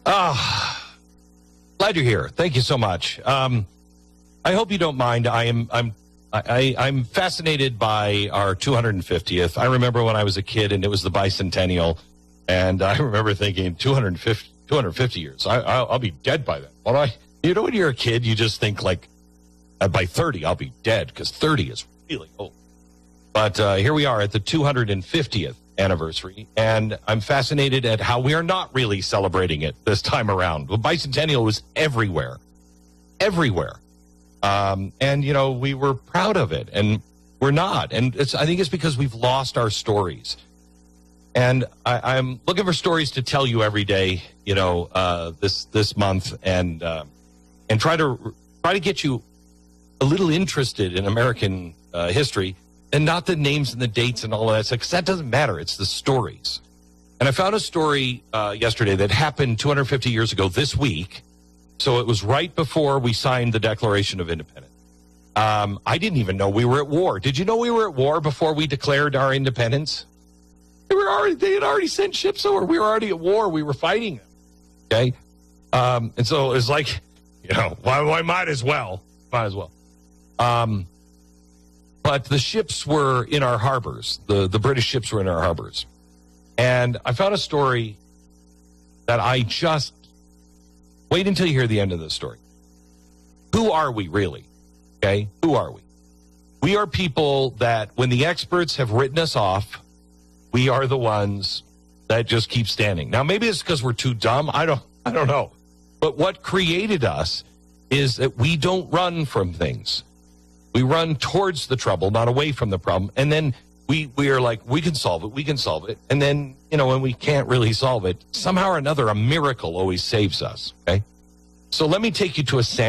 Ah, glad you're here. Thank you so much. I hope you don't mind. I'm fascinated by our 250th. I remember when I was a kid and it was the bicentennial, and I remember thinking 250 years. I'll be dead by then. When you're a kid, you just think like by 30 I'll be dead, because 30 is really old. But here we are at the 250th anniversary, and I'm fascinated at how we are not really celebrating it this time around. The bicentennial was everywhere. And, we were proud of it, and we're not. And I think it's because we've lost our stories. And I'm looking for stories to tell you every day, this month, and try to get you a little interested in American history, and not the names and the dates and all of that stuff, because that doesn't matter. It's the stories. And I found a story yesterday that happened 250 years ago this week. So it was right before we signed the Declaration of Independence. I didn't even know we were at war. Did you know we were at war before we declared our independence? They had already sent ships over. We were already at war. We were fighting them. Okay? And so it was like, why might as well. But the ships were in our harbors. The British ships were in our harbors. And I found a story that wait until you hear the end of the story. Who are we really? Okay? Who are we? We are people that when the experts have written us off, we are the ones that just keep standing. Now, maybe it's because we're too dumb. I don't know. But what created us is that we don't run from things. We run towards the trouble, not away from the problem. And then we are like, we can solve it. And then, when we can't really solve it, somehow or another, a miracle always saves us. Okay? So let me take you to a